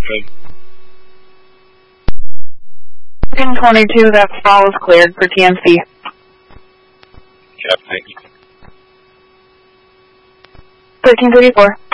Pin 22, that stall is cleared for TNC. Cap, thank you. 1334.